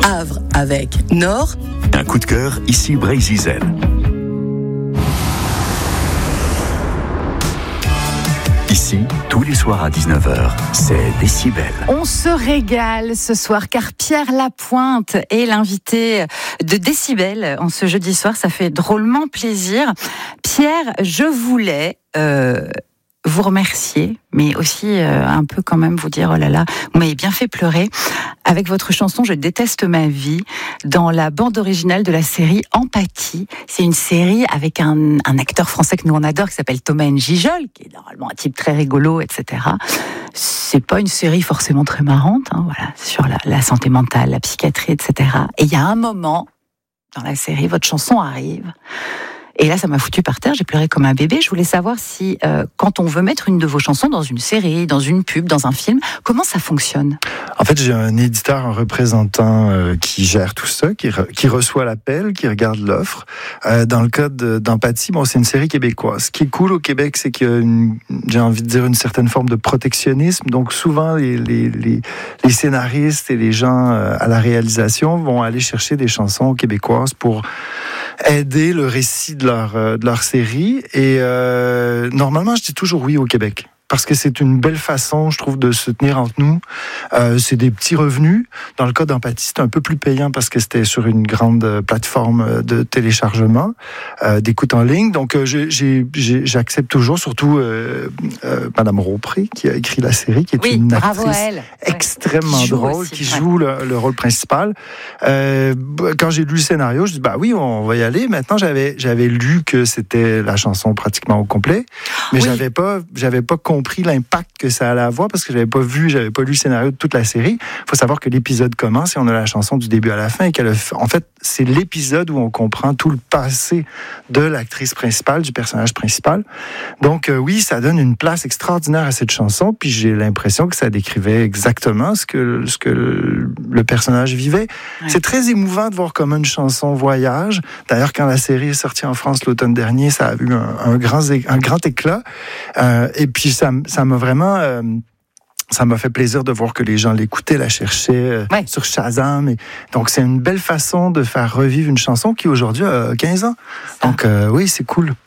Havre avec Nord. Un coup de cœur, ici Brésil. Ici, tous les soirs à 19h, c'est Décibel. On se régale ce soir car Pierre Lapointe est l'invité de Décibel en ce jeudi soir. Ça fait drôlement plaisir. Pierre, je voulais vous remercier, mais aussi un peu quand même vous dire, oh là là, vous m'avez bien fait pleurer avec votre chanson « Je déteste ma vie » dans la bande originale de la série Empathie. C'est une série avec un acteur français que nous on adore qui s'appelle Thomas N'Gijol, qui est normalement un type très rigolo, etc. C'est pas une série forcément très marrante, hein, voilà, sur la santé mentale, la psychiatrie, etc. Et il y a un moment dans la série, votre chanson arrive. Et là, ça m'a foutu par terre, j'ai pleuré comme un bébé. Je voulais savoir si, quand on veut mettre une de vos chansons dans une série, dans une pub, dans un film, comment ça fonctionne ? En fait, j'ai un éditeur, un représentant qui gère tout ça, qui reçoit l'appel, qui regarde l'offre. Dans le cas d'Empathie, bon, c'est une série québécoise. Ce qui est cool au Québec, c'est qu'il y a j'ai envie de dire, une certaine forme de protectionnisme. Donc, souvent, les scénaristes et les gens à la réalisation vont aller chercher des chansons québécoises pour aider le récit de leur série. Et normalement, je dis toujours oui au Québec. Parce que c'est une belle façon, je trouve, de se tenir entre nous. C'est des petits revenus. Dans le cas d'Empathie, c'était un peu plus payant parce que c'était sur une grande plateforme de téléchargement, d'écoute en ligne. Donc, j'accepte toujours, surtout Madame Ropré, qui a écrit la série, qui est une actrice extrêmement drôle, aussi, qui joue le rôle principal. Quand j'ai lu le scénario, je dis, bah oui, on va y aller. Maintenant, j'avais lu que c'était la chanson pratiquement au complet, mais j'avais pas compris l'impact que ça allait avoir parce que j'avais pas lu le scénario de toute la série. Il faut savoir que l'épisode commence et on a la chanson du début à la fin et en fait, c'est l'épisode où on comprend tout le passé de l'actrice principale, du personnage principal. Donc oui, ça donne une place extraordinaire à cette chanson, puis j'ai l'impression que ça décrivait exactement ce que le personnage vivait. Ouais. C'est très émouvant de voir comme une chanson voyage. D'ailleurs, quand la série est sortie en France l'automne dernier, ça a eu un grand éclat. Et puis ça m'a vraiment... ça m'a fait plaisir de voir que les gens l'écoutaient, la cherchaient sur Shazam. Et donc, c'est une belle façon de faire revivre une chanson qui, aujourd'hui, a 15 ans. Donc, oui, c'est cool.